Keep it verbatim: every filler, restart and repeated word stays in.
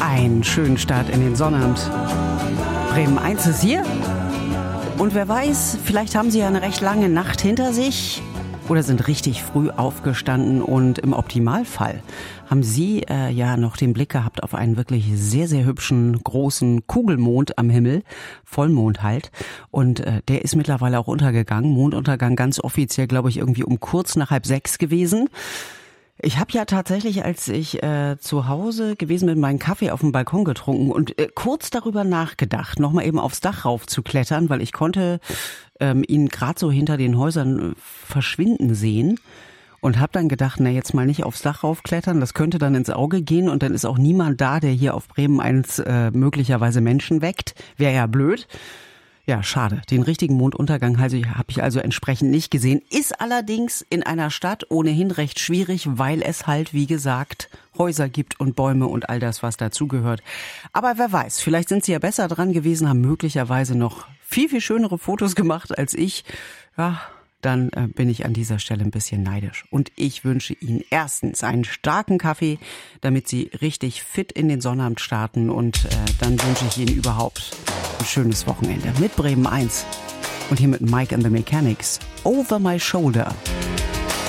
Einen schönen Start in den Sonnabend. Bremen eins ist hier. Und wer weiß, vielleicht haben Sie ja eine recht lange Nacht hinter sich oder sind richtig früh aufgestanden und im Optimalfall haben Sie äh, ja noch den Blick gehabt auf einen wirklich sehr, sehr hübschen, großen Kugelmond am Himmel, Vollmond halt. Und äh, der ist mittlerweile auch untergegangen. Monduntergang ganz offiziell, glaube ich, irgendwie um kurz nach halb sechs gewesen. Ich habe ja tatsächlich, als ich äh, zu Hause gewesen bin, meinen Kaffee auf dem Balkon getrunken und äh, kurz darüber nachgedacht, nochmal eben aufs Dach rauf zu klettern, weil ich konnte ähm, ihn gerade so hinter den Häusern verschwinden sehen und habe dann gedacht, na jetzt mal nicht aufs Dach raufklettern, das könnte dann ins Auge gehen und dann ist auch niemand da, der hier auf Bremen eins äh, möglicherweise Menschen weckt. Wäre ja blöd. Ja, schade. Den richtigen Monduntergang also, habe ich also entsprechend nicht gesehen. Ist allerdings in einer Stadt ohnehin recht schwierig, weil es halt, wie gesagt, Häuser gibt und Bäume und all das, was dazugehört. Aber wer weiß, vielleicht sind Sie ja besser dran gewesen, haben möglicherweise noch viel, viel schönere Fotos gemacht als ich. Ja, dann äh, bin ich an dieser Stelle ein bisschen neidisch. Und ich wünsche Ihnen erstens einen starken Kaffee, damit Sie richtig fit in den Sonnabend starten. Und äh, dann wünsche ich Ihnen überhaupt ein schönes Wochenende mit Bremen eins. Und hier mit Mike and the Mechanics, Over My Shoulder.